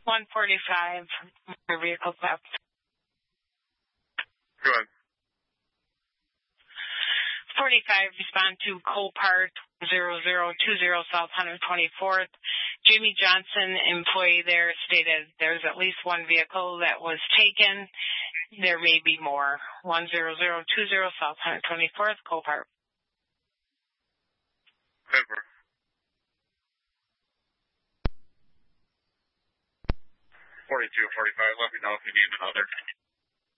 145, motor vehicle theft. Go ahead. 45, respond to Copart 0020 South 124th. Jamie Johnson, employee there, stated there's at least one vehicle that was taken. There may be more. 10020 South 124th, Copart. 42, 45, let me know if you need another.